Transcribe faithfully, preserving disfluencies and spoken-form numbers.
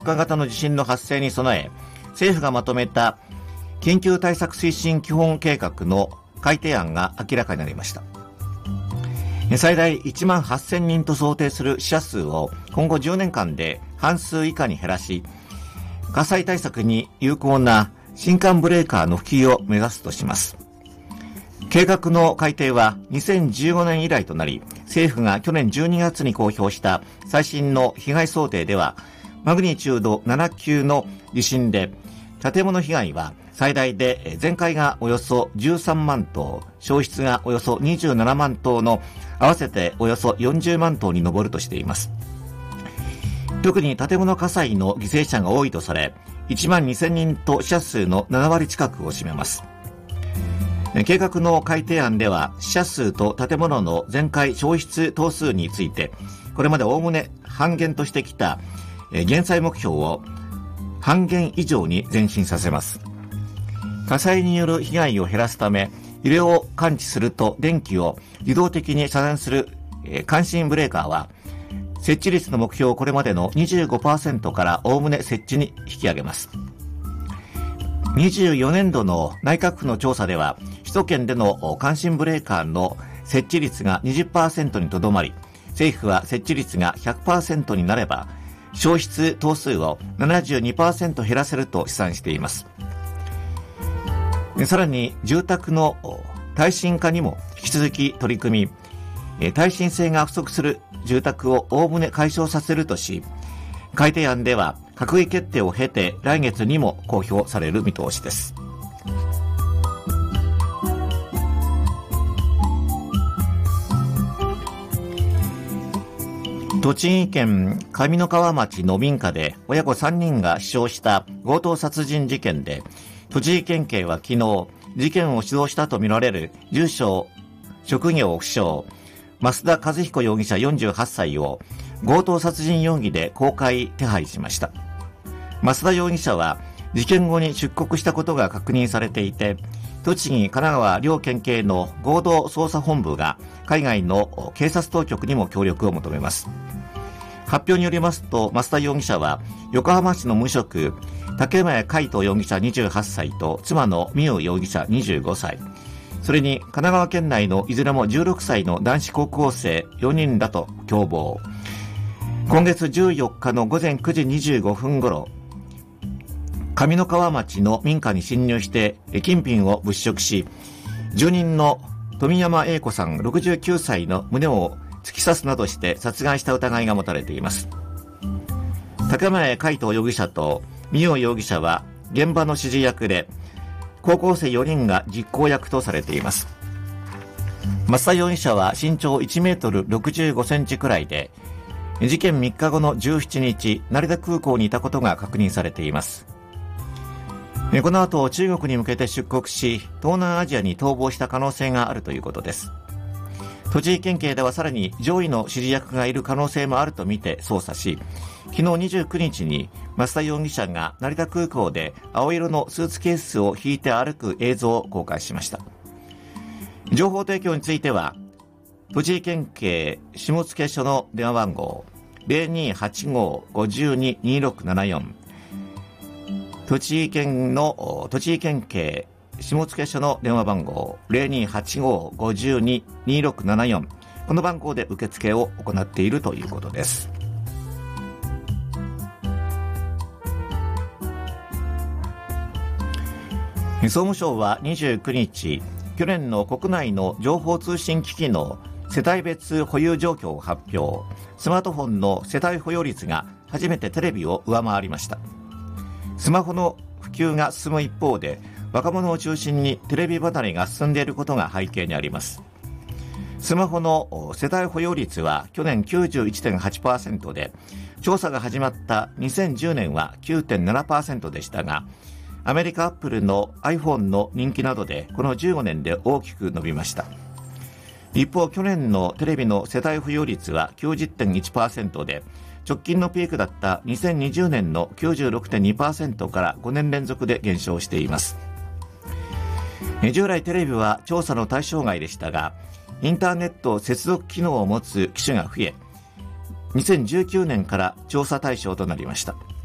化型の地震の発生に備え、政府がまとめた緊急対策推進基本計画の改定案が明らかになりました。最大いちまんはっせんにんと想定する死者数を今後じゅうねんかんで半数以下に減らし、火災対策に有効な新管ブレーカーの普及を目指すとします。計画の改定はにせんじゅうごねん以来となり、政府が去年じゅうにがつに公表した最新の被害想定では、マグニチュードなな級の地震で、建物被害は最大で全壊がおよそじゅうさんまんとう、焼失がおよそにじゅうななまんとうの合わせておよそよんじゅうまんとうに上るとしています。特に建物火災の犠牲者が多いとされ、いちまんにせんにんと死者数のななわり近くを占めます。計画の改定案では、死者数と建物の全壊焼失棟数について、これまでおおむね半減としてきた減災目標を半減以上に前進させます。火災による被害を減らすため、揺れを感知すると電気を自動的に遮断する感震ブレーカーは、設置率の目標をこれまでの にじゅうごパーセント からおおむね設置に引き上げます。にじゅうよねんどの内閣府の調査では、首都圏での感震ブレーカーの設置率が にじゅっパーセント にとどまり、政府は設置率が ひゃくパーセント になれば、焼失棟数を ななじゅうにパーセント 減らせると試算しています。さらに住宅の耐震化にも引き続き取り組み、耐震性が不足する住宅をおおむね解消させるとし、改定案では閣議決定を経て来月にも公表される見通しです。栃木県上三川町の民家で親子さんにんが死傷した強盗殺人事件で、栃木県警は昨日、事件を主導したとみられる住所職業不詳増田和彦容疑者よんじゅうはっさいを強盗殺人容疑で公開手配しました。増田容疑者は事件後に出国したことが確認されていて、栃木、神奈川両県警の合同捜査本部が海外の警察当局にも協力を求めます。発表によりますと、増田容疑者は横浜市の無職竹前海斗容疑者にじゅうはっさいと妻の美代容疑者にじゅうごさい、それに神奈川県内のいずれもじゅうろくさいの男子高校生よにんだと共謀。今月じゅうよっかのごぜんくじにじゅうごふん頃、上三川町の民家に侵入して金品を物色し、住人の富山英子さんろくじゅうきゅうさいの胸を突き刺すなどして殺害した疑いが持たれています。竹前海斗容疑者と美代容疑者は現場の指示役で、高校生よにんが実行役とされています。増田容疑者は身長いちメートルろくじゅうごセンチくらいで、事件みっかごのじゅうしちにち、成田空港にいたことが確認されています。この後、中国に向けて出国し、東南アジアに逃亡した可能性があるということです。栃木県警ではさらに上位の指示役がいる可能性もあるとみて捜査し、昨日にじゅうくにちに増田容疑者が成田空港で青色のスーツケースを引いて歩く映像を公開しました。情報提供については、栃木県警下野署の電話番号 ゼロにーはちごーごーにーにーろくななよん、栃木県の栃木県警下野署の電話番号 ゼロにーはちごーごーにーにーろくななよん、この番号で受付を行っているということです。総務省はにじゅうくにち、去年の国内の情報通信機器の世帯別保有状況を発表。スマートフォンの世帯保有率が初めてテレビを上回りました。スマホの普及が進む一方で、若者を中心にテレビ離れが進んでいることが背景にあります。スマホの世帯保有率は去年 きゅうじゅういちてんはちパーセント で、調査が始まったにせんじゅうねんは きゅうてんななパーセント でしたが、アメリカアップルの iPhone の人気などでこのじゅうごねんで大きく伸びました。一方、去年のテレビの世帯保有率は きゅうじゅってんいちパーセント で、直近のピークだったにせんにじゅうねんの きゅうじゅうろくてんにパーセント からごねん連続で減少しています。従来テレビは調査の対象外でしたが、インターネット接続機能を持つ機種が増え、にせんじゅうきゅうねんから調査対象となりました。